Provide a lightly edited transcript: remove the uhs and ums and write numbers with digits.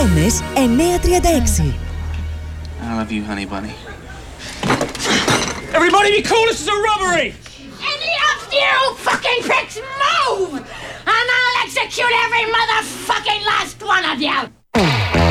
Έμες 936. I love you, honey bunny. Everybody be cool, this is a robbery! Any of you fucking pricks move! And I'll execute every motherfucking last one of you!